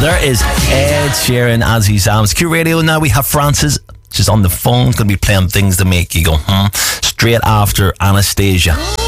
There is Ed Sheeran as he sounds. Q Radio. Now we have Frances. She's on the phone. Going to be playing things to make you go, straight after Anastasia.